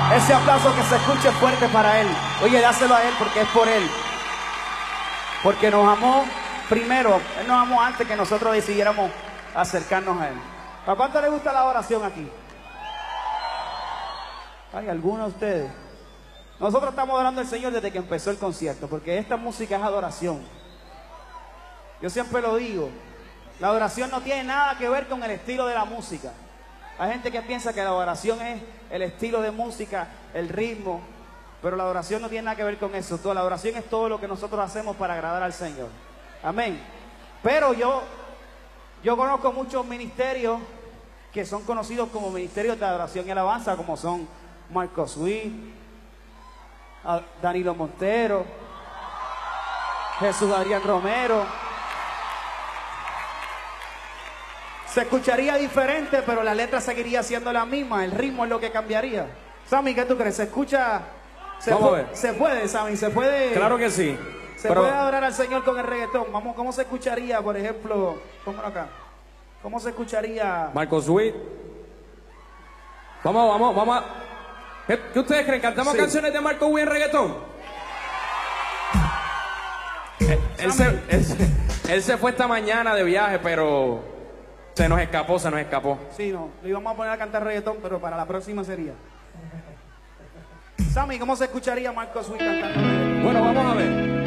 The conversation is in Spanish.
Ese aplauso que se escuche fuerte para Él. Oye, dáselo a Él porque es por Él. Porque nos amó primero. Él nos amó antes que nosotros decidiéramos acercarnos a Él. ¿A cuánto le gusta la oración aquí? ¿Hay alguno de ustedes? Nosotros estamos adorando al Señor desde que empezó el concierto, porque esta música es adoración. Yo siempre lo digo, la adoración no tiene nada que ver con el estilo de la música. Hay gente que piensa que la adoración es el estilo de música, el ritmo, pero la adoración no tiene nada que ver con eso. La adoración es todo lo que nosotros hacemos para agradar al Señor. Amén. Pero yo conozco muchos ministerios que son conocidos como ministerios de adoración y alabanza, como son Marcos Witt, Danilo Montero, Jesús Adrián Romero. Se escucharía diferente, pero la letra seguiría siendo la misma. El ritmo es lo que cambiaría. Sammy, ¿qué tú crees? ¿Se escucha? Vamos a ver. Se puede, Sammy, se puede. Claro que sí. Se puede adorar al Señor con el reggaetón. Vamos, ¿cómo se escucharía, por ejemplo? Póngalo acá. ¿Cómo se escucharía? Marcos Witt. Vamos a... ¿Qué ustedes creen? ¿Cantamos canciones de Marcos Witt en reggaetón? Él se fue esta mañana de viaje, pero se nos escapó. Sí, no, lo íbamos a poner a cantar reggaetón, pero para la próxima sería. Sammy, ¿cómo se escucharía Marcos Witt cantando reggaetón? Bueno, vamos a ver.